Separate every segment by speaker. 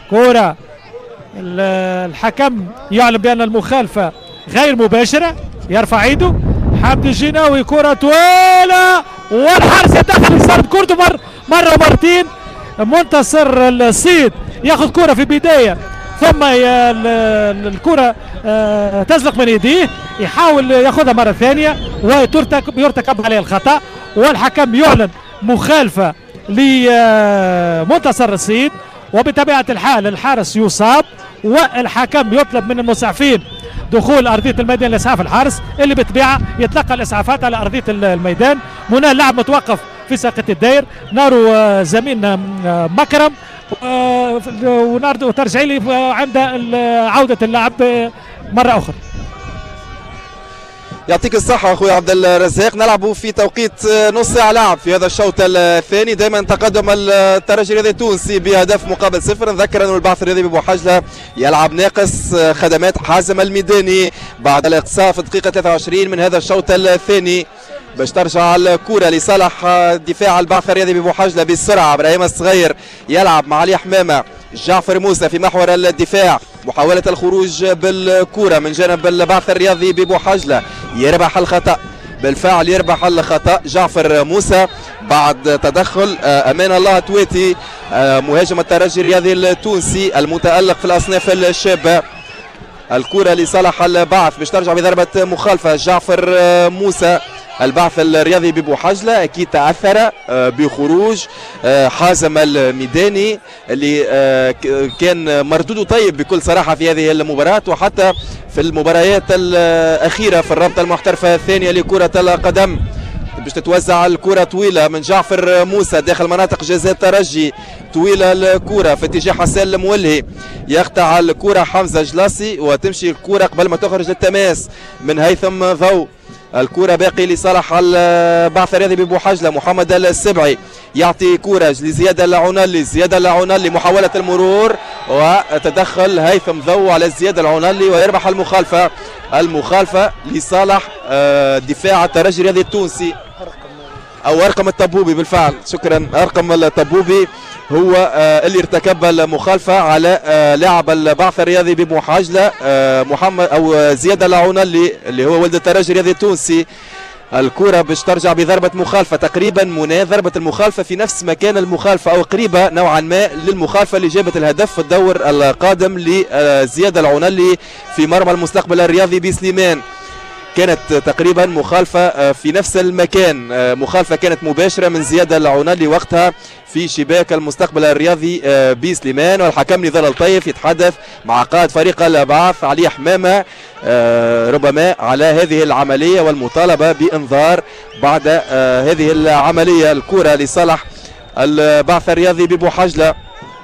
Speaker 1: كرة الحكم يعلم بأن المخالفة غير مباشرة، يرفع ايده حمدي الجناوي، كرة طويلة والحارس يدخل يصرد كورته مرة ومرتين. منتصر الصيد ياخذ كرة في بداية ثم الكرة تزلق من يديه، يحاول ياخذها مرة ثانية ويرتكب عليه الخطأ، والحكم يعلن مخالفة لمنتصر الصيد، وبطبيعة الحال الحارس يصاب والحكم يطلب من المسعفين دخول أرضية الميدان لإسعاف الحارس اللي بالطبيعة يتلقى الإسعافات على أرضية الميدان. هنا اللاعب متوقف في ساقة الداير، نارو زميلنا مكرم وترجع لي عند عودة اللعب مرة أخرى.
Speaker 2: يعطيك الصحة أخوي عبد الرزاق. نلعب في توقيت نص ساعة لعب في هذا الشوط الثاني. دائما تقدم الترجي الرياضي التونسي بهدف مقابل 0. نذكر أن البعث الرياضي ببوحجلة يلعب ناقص خدمات حازم الميداني بعد الإقصاء في الدقيقة 23 من هذا الشوط الثاني، باش ترجع الكرة لصالح دفاع البعث الرياضي ببوحجلة بسرعة. ابراهيم الصغير يلعب مع علي حمامة، جعفر موسى في محور الدفاع، محاولة الخروج بالكرة من جانب البعث الرياضي ببوحجلة، يربح الخطأ، بالفعل يربح الخطأ جعفر موسى بعد تدخل أمان الله تويتي مهاجم الترجي الرياضي التونسي المتألق في الأصناف الشابة. الكرة لصالح البعث باش ترجع بضربة مخالفة. جعفر موسى البعث الرياضي ببوحجلة أكيد تأثر بخروج حازم الميداني اللي كان مردوده طيب بكل صراحة في هذه المباراة، وحتى في المباريات الأخيرة في الرابطة المحترفة الثانية لكرة القدم. باش تتوزع الكرة طويلة من جعفر موسى داخل مناطق جزاء الترجي، طويلة الكرة في اتجاه حسان المولهي، يقطع الكرة حمزة جلاسي وتمشي الكرة قبل ما تخرج للتماس من هيثم ضو. الكرة باقي لصالح البعث الرياضي ببوحجلة، محمد السبعي يعطي كرة لزياد العنالي، زياد العنالي محاولة المرور وتدخل هيثم ضو على زياد العنالي ويربح المخالفة. المخالفة لصالح دفاع الترجي الرياضي التونسي او ارقم الطبوبي. بالفعل شكرا، ارقم الطبوبي هو اللي ارتكب المخالفة على لاعب البعث الرياضي ببوحجلة محمد او زياد العنالي اللي هو ولد الترجي الرياضي التونسي. الكرة باش ترجع بضربة مخالفة تقريبا ضربة المخالفة في نفس مكان المخالفة او قريبة نوعا ما للمخالفة اللي جابت الهدف في الدور القادم لزياد العنالي في مرمى المستقبل الرياضي بسليمان. كانت تقريبا مخالفة في نفس المكان، مخالفة كانت مباشرة من زياد العنالي وقتها في شباك المستقبل الرياضي بسليمان. والحكم نضال الطيف يتحدث مع قائد فريق البعث علي حمامة ربما على هذه العملية والمطالبة بإنذار بعد هذه العملية. الكرة لصالح البعث الرياضي ببوحجلة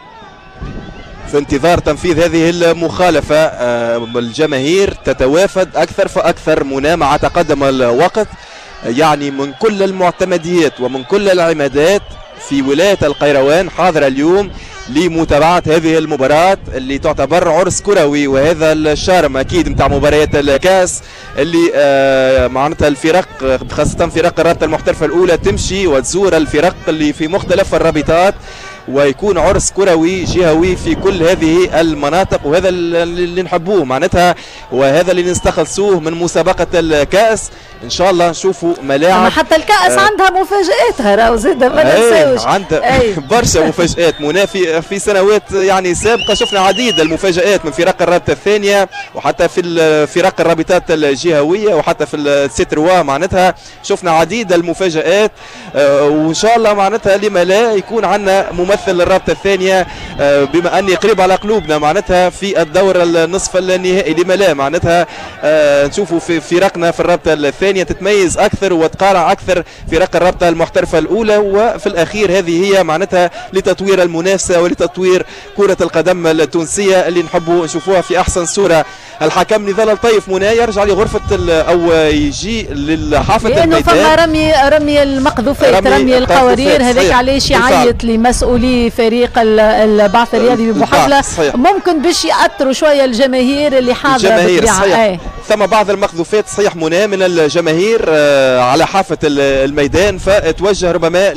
Speaker 2: في انتظار تنفيذ هذه المخالفة. الجماهير تتوافد أكثر فأكثر مع تقدم الوقت، يعني من كل المعتمديات ومن كل العمادات في ولاية القيروان حاضرة اليوم لمتابعة هذه المباراة اللي تعتبر عرس كروي، وهذا الشارم أكيد متاع مباريات الكاس اللي معناتها الفرق خاصة فرق الرابطة المحترفة الأولى تمشي وتزور الفرق اللي في مختلف الرابطات، ويكون عرس كروي جهوي في كل هذه المناطق، وهذا اللي نحبوه معناتها، وهذا اللي نستخلصوه من مسابقة الكأس. ان شاء الله نشوفوا ملاعب
Speaker 3: حتى الكأس عندها مفاجآتها راهو زاده ما ننساوش،
Speaker 2: عندها برشا مفاجآت في سنوات يعني سابقة شفنا عديد المفاجآت من فرق الرابطة الثانية وحتى في فرق الرابطات الجهوية وحتى في السيتروا معناتها شفنا عديد المفاجآت، وان شاء الله معناتها لما لا يكون عندنا ممثل للرابطة الثانية بما اني قريب على قلوبنا معناتها في الدور النصف النهائي، لما لا معناتها نشوفوا في فرقنا في الرابطة الثانية تتميز اكثر وتقارع اكثر فرق الرابطة المحترفة الاولى، وفي الاخير هذه هي معناتها لتطوير المنافسة ولتطوير كرة القدم التونسية اللي نحبوا نشوفوها في احسن صورة. الحكم نضال الطيف منى يرجع لغرفة او يجي لحافة الميدان
Speaker 3: لانه فما رمي المقذوفات رمي القوارير، هذاك علاش يعيط لمسؤولي فريق البعث الرياضي ببوحجلة ممكن باش ياثروا شويه الجماهير اللي حاضره
Speaker 2: بالطبيعه. ثم بعض المقذوفات صحيح منى من الجماهير على حافة الميدان، فتوجه ربما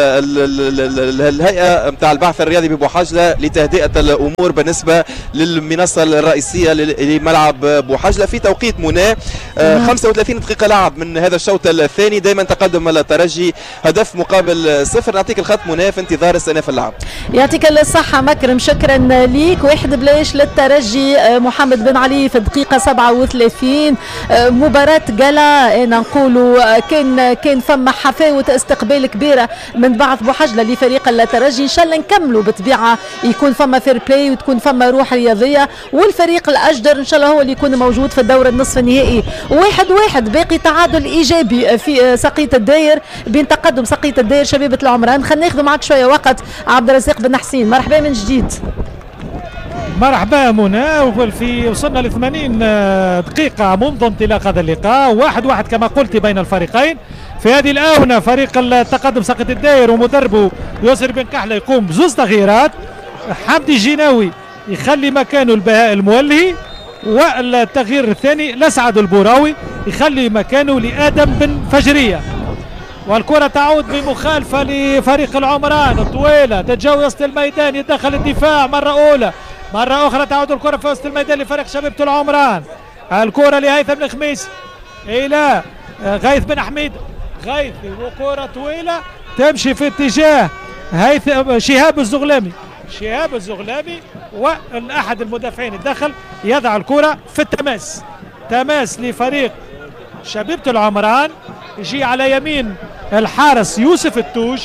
Speaker 2: للهيئة نتاع البعث الرياضي ببوحجلة لتهدئة الأمور بالنسبة للمنصة الرئيسية لملعب بوحجلة في توقيت منى. 35 دقيقة لعب من هذا الشوط الثاني، دائما تقدم الترجي هدف مقابل 0. نعطيك الخط منى في انتظار استئناف اللعب.
Speaker 3: يعطيك الصحة مكرم، شكرا ليك. 1-0 للترجي محمد بن علي في الدقيقة 37. مباراة قلا أنا نقولوا كان فما حفاوة استقبال كبيرة من بعض بوحجلة لفريق الترجي. إن شاء الله نكملوا بطبيعة يكون فما فير بلاي وتكون فما روح رياضية، والفريق الأجدر إن شاء الله هو اللي يكون موجود في الدور النصف النهائي. 1-1 باقي تعادل إيجابي في سقية الداير بين تقدم سقية الداير شبيبة العمران. خلينا ناخذ معك شوية وقت عبد الرزاق بن حسين. مرحبا من جديد.
Speaker 1: مرحبا منى. وصلنا ل 80 دقيقة منذ انطلاق هذا اللقاء، 1-1 كما قلت بين الفريقين. في هذه الآونة فريق التقدم سقيط الداير ومدربه ياسر بن كحلة يقوم بزوز تغييرات. حمدي الجناوي يخلي مكانه البهاء المولهي، والتغيير الثاني لسعد البوراوي يخلي مكانه لآدم بن فجرية. والكرة تعود بمخالفة لفريق العمران طويلة تتجاوز وسط الميدان، يدخل الدفاع مرة أولى، مرة أخرى تعود الكرة في وسط الميدان لفريق شبيبة العمران. الكرة لهيثم بن خميس إلى غيث بن حميد، غيث وكرة طويلة تمشي في اتجاه شهاب الزغلامي. شهاب الزغلامي والأحد المدافعين الدخل يضع الكرة في التماس. تماس لفريق شبيبة العمران، يجي على يمين الحارس يوسف التوش.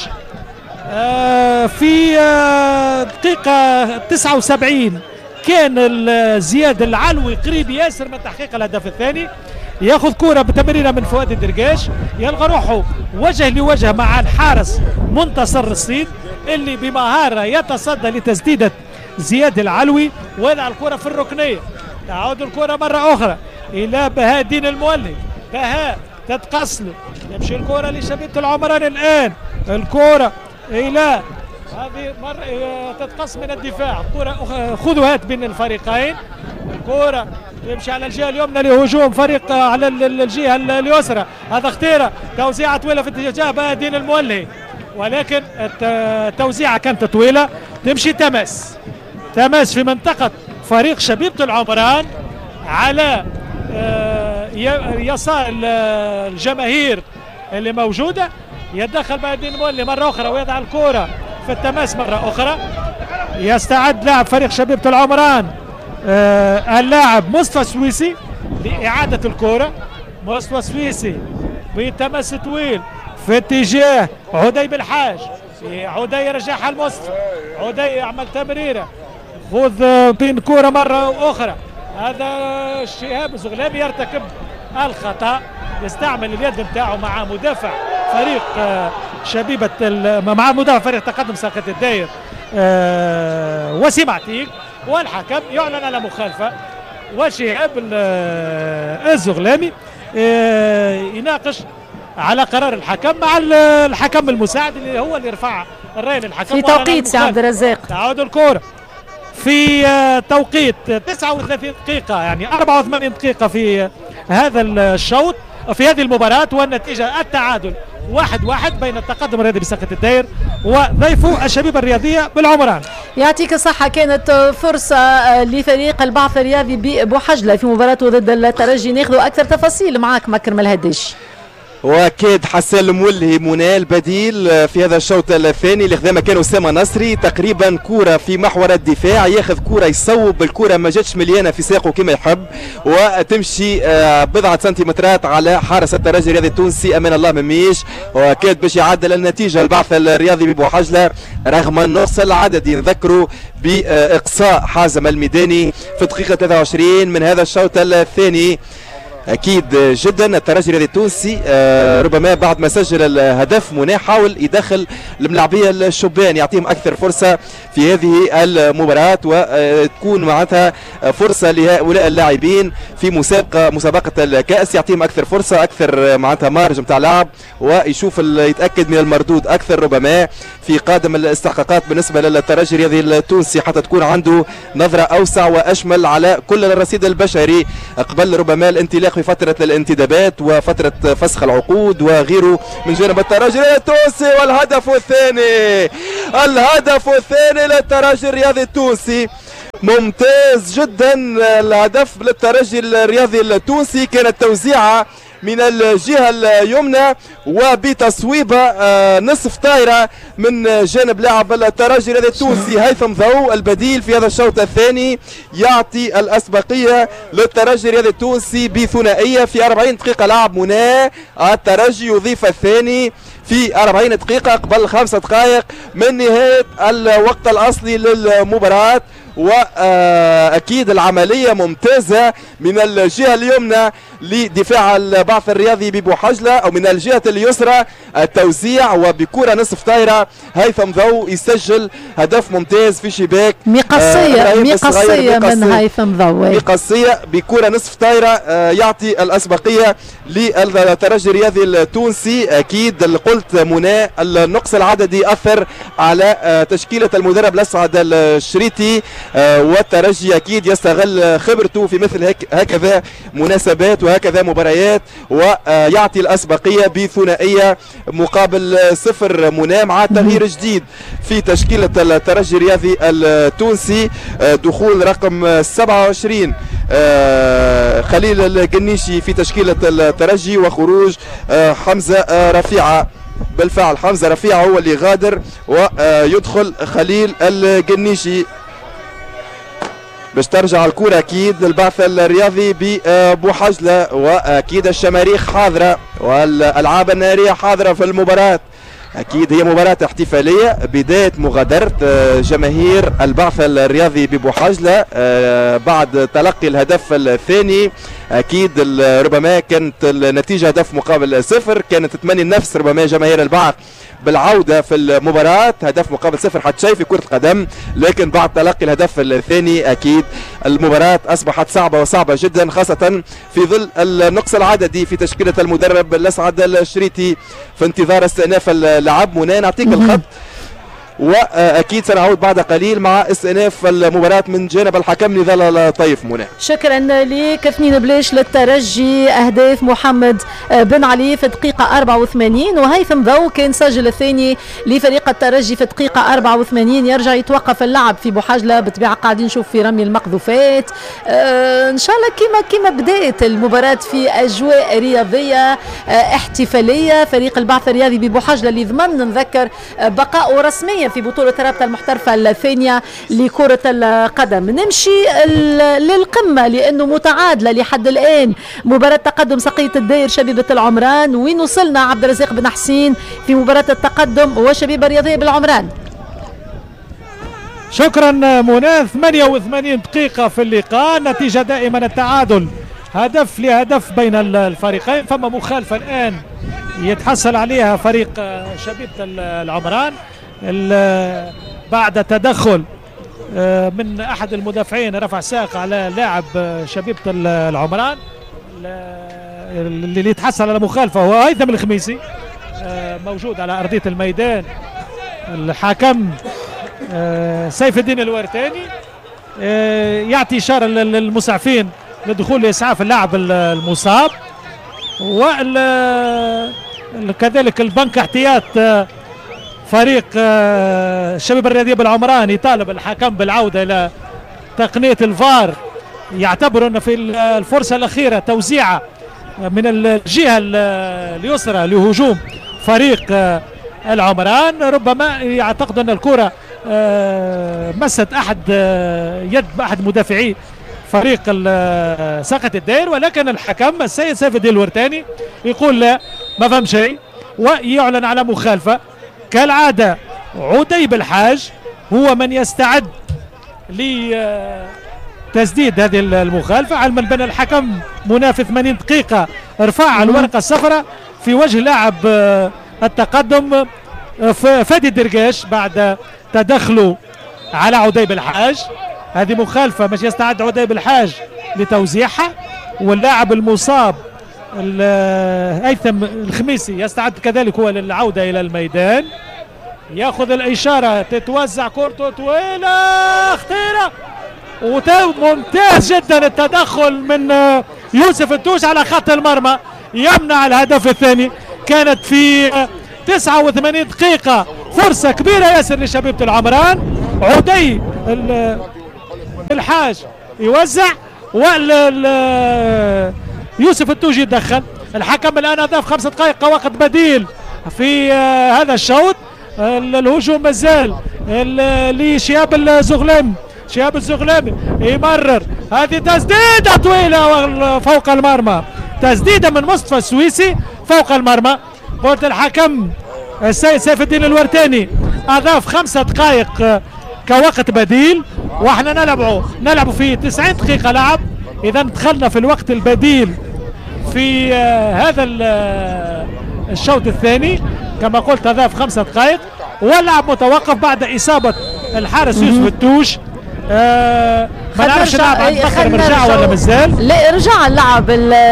Speaker 1: في دقيقة 79 كان زياد العلوي قريب ياسر من تحقيق الهدف الثاني، ياخذ كرة بتمريرة من فؤاد الدرقاش، يلقى روحه وجه لوجه مع الحارس منتصر الصيد اللي بمهارة يتصدى لتسديدة زياد العلوي ويضع الكرة في الركنية. تعود الكرة مرة أخرى إلى بهاء الدين المولي. بهاء تتقص له، يمشي الكرة لشبيبة العمران. الآن الكرة إلى هذه مرة تتقص من الدفاع، كرة خذوا هات بين الفريقين. الكرة يمشي على الجهة اليمنى لهجوم فريق على الجهة اليسرى. هذا اختيره توزيعة طويلة في اتجاه بهاء الدين المولي، ولكن التوزيعة كانت طويلة. تمشي تماس في منطقة فريق شبيبة العمران على يسار الجماهير اللي موجودة. يتدخل بهاء الدين المولي مرة أخرى ويضع الكرة في التماس مرة أخرى. يستعد لاعب فريق شبيبة العمران اللاعب مصطفى سويسي لإعادة الكرة. مصطفى سويسي بتماس طويل في اتجاه عدي بالحاج. عدي يرجعها لمصطفى، عدي يعمل تمريرة، خذ بين كرة مرة أخرى. هذا شهاب الزغلامي يرتكب الخطأ، يستعمل اليد نتاعو مع مدافع فريق شبيبة مع مدافع فريق تقدم ساقط الداير وسيمعتيك، والحكم يعلن على مخالفة. وشهاب الزغلامي يناقش على قرار الحكم مع الحكم المساعد اللي هو اللي رفع الراي للحكم
Speaker 3: في توقيت سي عبد الرزاق.
Speaker 1: تعود الكرة في توقيت 39 دقيقة، يعني 84 دقيقة في هذا الشوط في هذه المباراة، والنتيجة التعادل 1-1 بين التقدم الرياضي بساقط الداير وضيفه الشبيبة الرياضية بالعمران.
Speaker 3: يعطيك الصحة. كانت فرصة لفريق البعث الرياضي ببوحجلة في مباراته ضد الترجي. ناخذ أكثر تفاصيل معك مكرم الهديش.
Speaker 2: واكيد حسن المولهي منى البديل في هذا الشوط الثاني اللي خذا مكان اسامه نصري. تقريبا كوره في محور الدفاع، ياخذ كوره يصوب الكوره ما جاتش مليانه في ساقه كما يحب، وتمشي بضعه سنتيمترات على حارس الترجي الرياضي التونسي امان الله مميش، واكيد باش يعدل النتيجه البعث الرياضي ببوحجله رغم النقص العددي. نذكروا باقصاء حازم الميداني في الدقيقه 23 من هذا الشوط الثاني. اكيد جدا. الترجي الرياضي التونسي ربما بعد ما سجل الهدف منى حاول يدخل الملاعبيه الشبان، يعطيهم اكثر فرصه في هذه المباراه، وتكون معناتها فرصه لهؤلاء اللاعبين في مسابقه الكاس، يعطيهم اكثر فرصه، اكثر معناتها مارج نتاع لعب، ويشوف يتاكد من المردود اكثر ربما في قادم الاستحقاقات بالنسبه للترجي الرياضي التونسي، حتى تكون عنده نظره اوسع واشمل على كل الرصيد البشري قبل ربما الانطلاق في فتره الانتدابات وفتره فسخ العقود وغيره من جانب الترجي التونسي. والهدف الثاني، الهدف الثاني للترجي الرياضي التونسي، ممتاز جدا الهدف للترجي الرياضي التونسي. كانت توزيعه من الجهة اليمنى وبتصويبة نصف طائرة من جانب لاعب الترجي الرياضي التونسي هيثم ضو البديل في هذا الشوط الثاني، يعطي الأسبقية للترجي الرياضي التونسي بثنائية في 40 دقيقة لعب منى. الترجي يضيف الثاني في 40 دقيقة قبل 5 دقائق من نهاية الوقت الأصلي للمباراة. واكيد العمليه ممتازه من الجهه اليمنى لدفاع البعث الرياضي ببوحجله، او من الجهه اليسرى التوزيع وبكره نصف طائره هيثم ضو يسجل هدف ممتاز في شباك
Speaker 3: مقصيه من هيثم ضو،
Speaker 2: مقصيه بكره نصف طائره يعطي الاسبقيه للترجي الرياضي التونسي. اكيد قلت منى النقص العددي اثر على تشكيله المدرب الاسعد الشريطي، والترجي اكيد يستغل خبرته في مثل هكذا مناسبات وهكذا مباريات ويعطي الاسبقيه بثنائيه مقابل 0 منى، مع تغيير جديد في تشكيله الترجي الرياضي التونسي، دخول رقم 27 خليل القنيشي في تشكيله الترجي، وخروج حمزه رفيعه. بالفعل حمزه رفيعه هو اللي غادر ويدخل خليل القنيشي باش ترجع الكرة اكيد للبعث الرياضي ببوحجله، واكيد الشماريخ حاضره والالعاب الناريه حاضره في المباراه. اكيد هي مباراه احتفاليه، بدايه مغادره جماهير البعث الرياضي ببوحجله بعد تلقي الهدف الثاني. اكيد ربما كانت النتيجه هدف مقابل 0، كانت تتمنى النفس ربما جماهير البعث بالعودة في المباراة، هدف مقابل 0 حتى شيء في كرة القدم، لكن بعد تلقي الهدف الثاني أكيد المباراة أصبحت صعبة وصعبة جدا، خاصة في ظل النقص العددي في تشكيلة المدرب الأسعد الشريطي في انتظار استئناف اللعب. منى نعطيك الخط، واكيد سنعود بعد قليل مع استئناف المباراه من جانب الحكم نضال طيف. منى
Speaker 3: شكرا لك. 2 بلاش للترجي، اهداف محمد بن علي في دقيقه 84 وهيثم ضو كان سجل الثاني لفريق الترجي في دقيقه 84. يرجع يتوقف اللعب في بوحجله، بالطبيعه قاعدين نشوف في رمي المقذوفات. ان شاء الله كما بدات المباراه في اجواء رياضيه احتفاليه. فريق البعث الرياضي ببوحجله اللي ضمن نذكر بقاء رسميا في بطولة الرابطة المحترفة الثانية لكرة القدم. نمشي للقمة لأنه متعادلة لحد الآن مباراة تقدم سقية الداير شبيبة العمران. وين وصلنا عبد الرزاق بن حسين في مباراة التقدم وشبيبة الرياضية بالعمران؟
Speaker 1: شكرا منى. 88 دقيقة في اللقاء، نتيجة دائما التعادل هدف لهدف بين الفريقين. فما مخالفة الآن يتحصل عليها فريق شبيبة العمران بعد تدخل من احد المدافعين، رفع ساق على لاعب شبيبة العمران اللي يتحصل على مخالفه هو هيثم الخميسي موجود على ارضيه الميدان. الحكم سيف الدين الورتاني يعطي اشاره للمسعفين لدخول لاسعاف اللاعب المصاب، وكذلك البنك احتياط فريق الشبيبة الرياضية بالعمران يطالب الحكم بالعودة إلى تقنية الفار، يعتبر أن في الفرصة الأخيرة توزيعة من الجهة اليسرى لهجوم فريق العمران، ربما يعتقد أن الكرة مست يد أحد مدافعي فريق ساقة الدير، ولكن الحكم السيد سيف الدين الورتاني يقول لا ما فهم شيء ويعلن على مخالفة. كالعادة عديب الحاج هو من يستعد تسديد هذه المخالفة، علما بأن الحكم مناف 80 دقيقة رفع الورقة الصفراء في وجه لاعب التقدم فادي درقاش بعد تدخله على عديب الحاج. هذه مخالفة مش يستعد عديب الحاج لتوزيعها، واللاعب المصاب هيثم الخميسي يستعد كذلك هو للعودة إلى الميدان. ياخذ الإشارة، تتوزع كورته طويلة خطيرة وممتاز جدا التدخل من يوسف التوش على خط المرمى يمنع الهدف الثاني. كانت في 89 دقيقة فرصة كبيرة ياسر لشبيبة العمران. عدي الحاج يوزع يوسف التوجي يتدخل. الحكم الآن أضاف 5 دقائق كوقت بديل في هذا الشوط. الهجوم مازال لشهاب الزغلام. شهاب الزغلامي يمرر، هذه تسديدة طويلة فوق المرمى، تسديدة من مصطفى السويسي فوق المرمى. قلت الحكم السيد سيف الدين الورتاني أضاف 5 دقائق كوقت بديل، واحنا نلعب في 90 دقيقة لعب. إذا دخلنا في الوقت البديل في هذا الشوط الثاني. كما قلت أضاف 5 دقائق واللعب متوقف بعد إصابة الحارس يوسف التوش. ما نعرفش اللاعب عن بخر مرجع ولا مازال؟
Speaker 3: لا رجع اللعب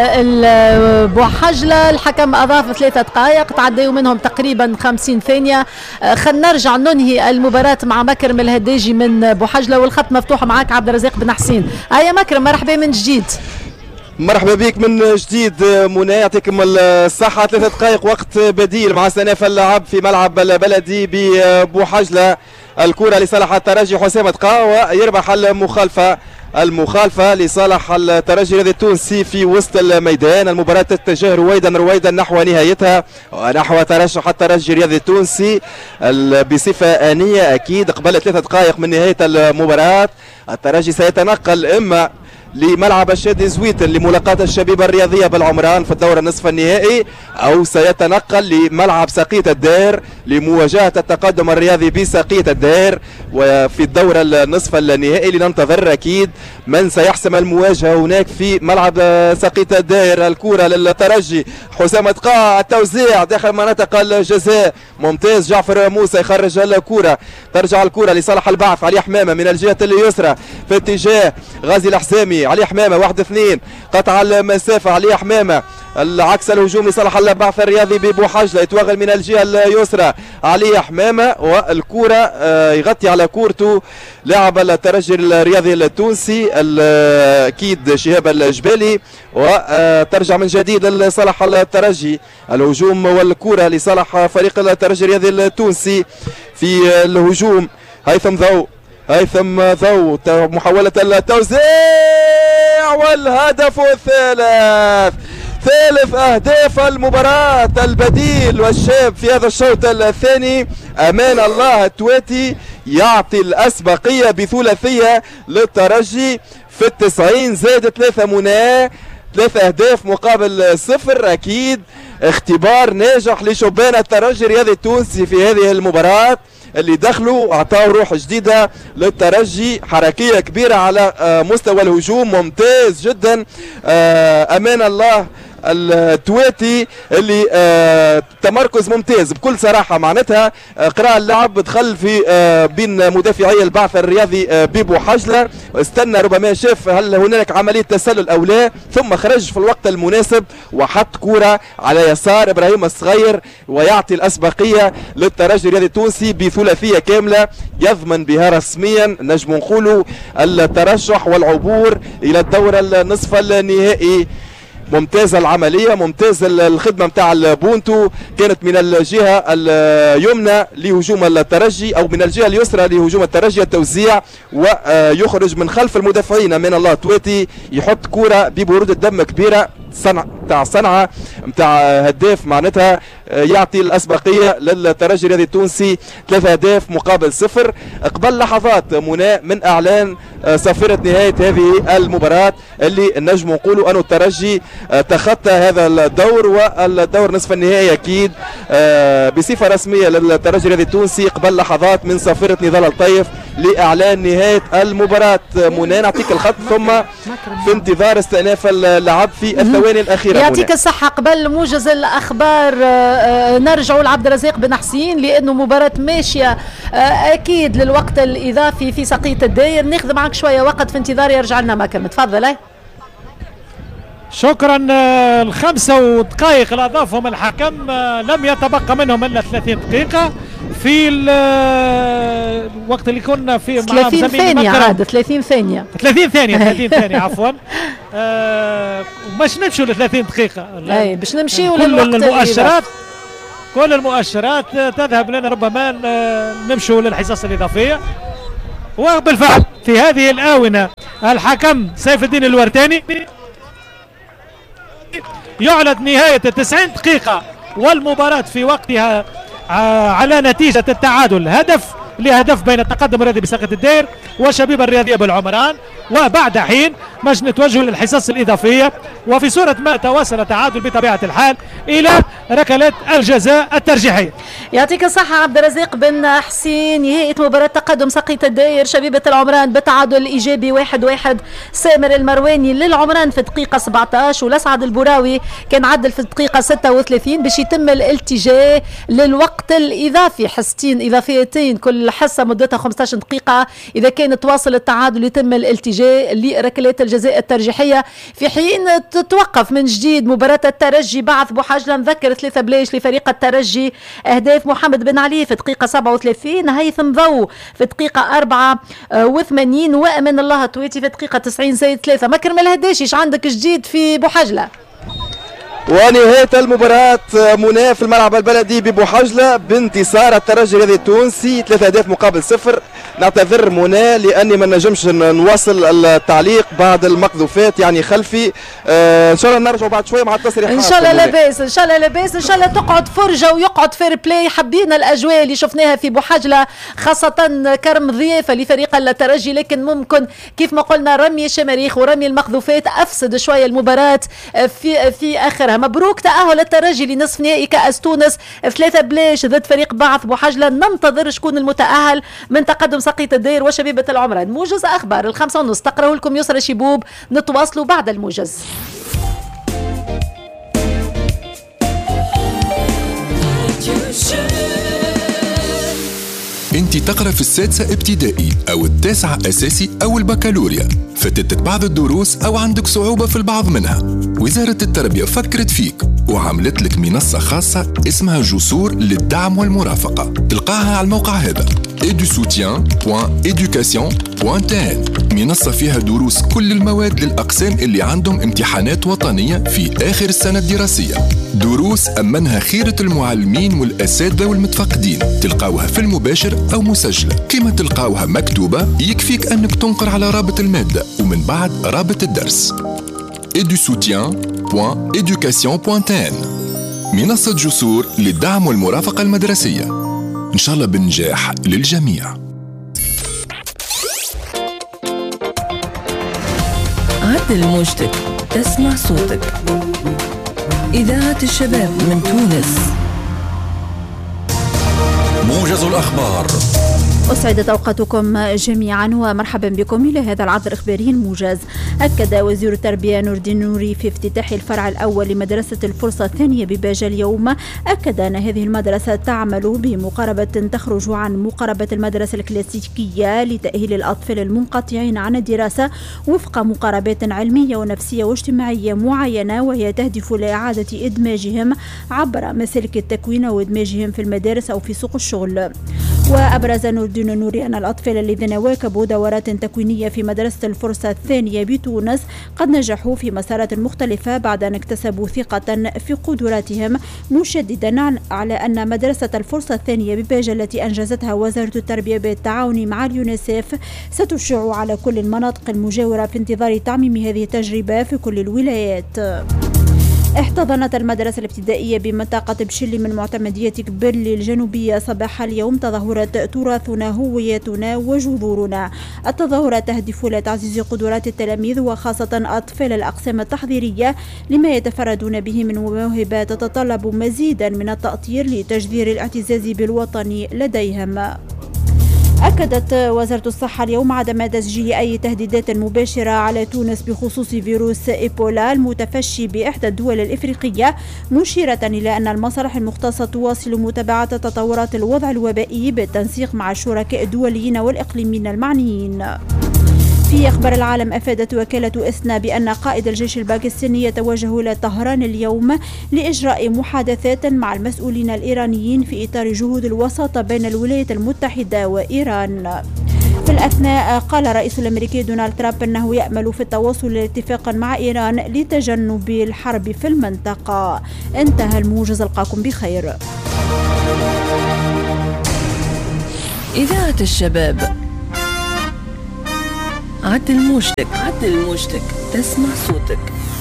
Speaker 3: بوحجله. الحكم اضاف 3 دقائق تعديوا منهم تقريبا 50 ثانيه. خلينا نرجع ننهي المباراه مع مكرم الهداجي من بوحجله، والخط مفتوح معاك عبد الرزاق بن حسين. هيا مكرم مرحبا من جديد.
Speaker 2: مرحبا بك من جديد منى، يعطيكم الصحة. 3 دقائق وقت بديل مع سناف اللعب في ملعب البلدي ببوحجلة. الكرة لصالح الترجي، حسام تقاوى يربح المخالفة لصالح الترجي الرياضي التونسي في وسط الميدان. المباراة تتجه رويدا نحو نهايتها ونحو ترشح الترجي الرياضي التونسي بصفة آنية أكيد. قبل 3 دقائق من نهاية المباراة الترجي سيتنقل إما لملعب الشادي زويتن لملاقاة الشبيبة الرياضية بالعمران في الدورة النصف النهائي، أو سيتنقل لملعب ساقية الدير لمواجهة التقدم الرياضي بساقية الدير وفي الدورة النصف النهائي. لننتظر أكيد من سيحسم المواجهة هناك في ملعب ساقية الدير. الكرة للترجي، حسام تقاع التوزيع داخل مناطق الجزاء، ممتاز. جعفر موسى يخرج الكرة، ترجع الكرة لصالح البعث. علي حمامة من الجهة اليسرى في اتجاه غازي الحسامي. علي حمامة 1-2 قطع المسافة. علي حمامة العكس الهجوم لصالح البعث الرياضي ببوحجلة، يتوغل من الجهة اليسرى علي حمامة، والكرة يغطي على كورته لاعب الترجي الرياضي التونسي أكيد شهاب الجبالي، وترجع من جديد لصالح الترجي. الهجوم والكرة لصالح فريق الترجي الرياضي التونسي في الهجوم. هيثم ضو محاولة التوزيع والهدف الثالث. ثالث أهداف المباراة البديل والشاب في هذا الشوط الثاني. أمان الله التواتي يعطي الأسبقية بثلاثية للترجي في 90 زائد 3 مناة. 3 أهداف مقابل 0. أكيد اختبار ناجح لشبان الترجي الرياضي التونسي في هذه المباراة اللي دخلوا واعطاوا روح جديدة للترجي. حركية كبيرة على مستوى الهجوم، ممتاز جدا أمان الله التواتي اللي تمركز ممتاز بكل صراحة. معناتها قراءة اللعب دخل في بين مدافعي البعث الرياضي ببوحجلة، استنى ربما شاف هل هناك عملية تسلل أو لا، ثم خرج في الوقت المناسب وحط كرة على يسار إبراهيم الصغير ويعطي الأسبقية للترجي الرياضي التونسي بثلاثية كاملة يضمن بها رسميا نجم نقولوا الترشح والعبور إلى الدورة النصف النهائي. ممتازة العملية، ممتازة الخدمة متاع البونتو، كانت من الجهة اليمنى لهجوم الترجي أو من الجهة اليسرى لهجوم الترجي التوزيع، ويخرج من خلف المدافعين من الله تواتي يحط كرة ببرود الدم كبيرة، صنع نتاع صنعاء نتاع هداف معناتها يعطي الأسبقية للترجي الرياضي التونسي 3 أهداف مقابل 0. قبل لحظات منى من إعلان صافرة نهاية هذه المباراة اللي نجم نقولوا أنه الترجي تخطى هذا الدور، والدور نصف النهائي أكيد بصفة رسمية للترجي الرياضي التونسي قبل لحظات من صافرة نضال الطيف لإعلان نهاية المباراة. منى نعطيك الخط ثم في انتظار استئناف اللعب في الثواني الأخيرة.
Speaker 3: يعطيك الصحة. قبل موجز الأخبار نرجع لعبد الرزاق بن حسين لأنه مباراة ماشية أكيد للوقت الإضافي في سقية الداير. ناخذ معك شوية وقت في انتظار يرجع لنا مكرم. تفضل.
Speaker 1: شكرا. ال5 دقائق اللي أضافهم الحكم لم يتبقى منهم إلا 30 دقيقة في الوقت اللي كنا فيه
Speaker 3: 30 ثانية عاد 30 ثانية
Speaker 1: 30 ثانية عفوا. باش نمشوا ل 30 دقيقة
Speaker 3: اي باش نمشيوا للوقت
Speaker 1: كل المؤشرات تذهب لنا ربما نمشوا للحصص الإضافية. وبالفعل في هذه الآونة الحكم سيف الدين الورتاني يعلن نهاية 90 دقيقة والمباراة في وقتها على نتيجة التعادل هدف بين التقدم الرياضي بساقة الدير وشبيبة الرياضية بالعمران. وبعد حين باش نتوجه للحصص الإضافية، وفي صورة ما تواصل التعادل بطبيعة الحال إلى ركلات الجزاء الترجيحية.
Speaker 3: يعطيك الصحة عبد الرزاق بن حسين. نهاية مباراة تقدم سقية الداير شبيبة العمران بالتعادل الإيجابي 1-1. سامر المرواني للعمران في الدقيقة 17 والأسعد البراوي كان عدل في الدقيقة 36 باش يتم الالتجاء للوقت الإضافي. حصتين إضافيتين كل حصة مدتها 15 دقيقة. إذا كان تواصل التعادل يتم الالتجاء لركلات الجزاء الترجيحية في حين تتوقف من جديد مباراة الترجي بعث بوحجلة. نذكر 3 بلاش لفريق الترجي. أهداف محمد بن علي في الدقيقة 37، هيثم ضو في الدقيقة 84، وأمن الله التويتي في الدقيقة 90 زائد 3. مكرم الهداشي ايش عندك جديد في بوحجلة؟
Speaker 2: ونهاية المباراة منى في الملعب البلدي ببوحجلة بانتصار الترجي الرياضي التونسي 3 أهداف مقابل 0. نعتذر منى لأني ما نجمش نواصل التعليق بعد المقذوفات يعني خلفي. إن شاء الله نرجع بعد شوية مع التصريحات.
Speaker 3: إن شاء الله لاباس، إن شاء الله لاباس، إن شاء الله تقعد فرجة ويقعد فير بلاي. حبينا الأجواء اللي شفناها في بوحجلة خاصة كرم ضيافة لفريق الترجي، لكن ممكن كيف ما قلنا رمي الشماريخ ورمي المقذوفات أفسد شوية المباراة في آخرها. مبروك تأهل الترجي لنصف نهائي كأس تونس 3 بلاش ضد فريق بعث بوحجلة. ننتظر شكون المتأهل من تقدم سقية الدير وشبيبة العمران. موجز أخبار 5:30 تقرأه لكم يسرى شيبوب. نتواصلوا بعد الموجز.
Speaker 4: انت تقرأ في السادسة ابتدائي أو التاسعة أساسي أو البكالوريا، فتتت بعض الدروس أو عندك صعوبة في البعض منها. وزارة التربية فكرت فيك وعملت لك منصة خاصة اسمها جسور للدعم والمرافقة. تلقاها على الموقع هذا edusoutien.education.tn. منصة فيها دروس كل المواد للأقسام اللي عندهم امتحانات وطنية في آخر السنة الدراسية. دروس أمنها خيرة المعلمين والأساتذة والمتفقدين. تلقاوها في المباشر أو مسجلة. كما تلقاوها مكتوبة يكفيك أنك تنقر على رابط المادة ومن بعد رابط الدرس. edusoutien.education.tn. منصة جسور للدعم والمرافقة المدرسية. إن شاء الله بنجاح للجميع.
Speaker 5: عدل موجتك، تسمع صوتك. إذاعة الشباب من تونس.
Speaker 4: موجز الأخبار.
Speaker 6: أسعدت أوقاتكم جميعا ومرحبا بكم إلى هذا العرض الإخباري الموجز. أكد وزير التربية نور الدين نوري في افتتاح الفرع الأول لمدرسة الفرصة الثانية بباجة اليوم، أكد أن هذه المدرسة تعمل بمقاربة تخرج عن مقاربة المدرسة الكلاسيكية لتأهيل الأطفال المنقطعين عن الدراسة وفق مقاربات علمية ونفسية واجتماعية معينة، وهي تهدف لإعادة إدماجهم عبر مسالك التكوين وإدماجهم في المدارس أو في سوق الشغل. وأبرز نور الدين نوري أن الأطفال الذين واكبوا دورات تكوينية في مدرسة الفرصة الثانية بتونس قد نجحوا في مسارات مختلفة بعد أن اكتسبوا ثقة في قدراتهم، مشددا على أن مدرسة الفرصة الثانية بباجة التي أنجزتها وزارة التربية بالتعاون مع اليونيسيف ستشع على كل المناطق المجاورة في انتظار تعميم هذه التجربة في كل الولايات. احتضنت المدرسة الابتدائية بمنطقة بشلي من معتمدية كبرلي الجنوبية صباح اليوم تظاهرات تراثنا هويتنا وجذورنا. التظاهرات تهدف إلى تعزيز قدرات التلاميذ وخاصة أطفال الأقسام التحضيرية لما يتفردون به من موهبة تتطلب مزيدا من التأطير لتجذير الاعتزاز بالوطن لديهم. أكدت وزارة الصحة اليوم عدم تسجيل أي تهديدات مباشرة على تونس بخصوص فيروس إيبولا المتفشي بإحدى الدول الإفريقية، مشيرة إلى أن المصالح المختصة تواصل متابعة تطورات الوضع الوبائي بالتنسيق مع الشركاء الدوليين والإقليميين المعنيين. في أخبار العالم، أفادت وكالة إسنا بأن قائد الجيش الباكستاني يتوجه إلى طهران اليوم لإجراء محادثات مع المسؤولين الإيرانيين في إطار جهود الوساطة بين الولايات المتحدة وإيران. في الأثناء قال الرئيس الأمريكي دونالد ترامب أنه يأمل في التوصل لاتفاق مع إيران لتجنب الحرب في المنطقة. انتهى الموجز، ألقاكم بخير.
Speaker 5: إذاعة الشباب، عدل موجتك تسمع صوتك.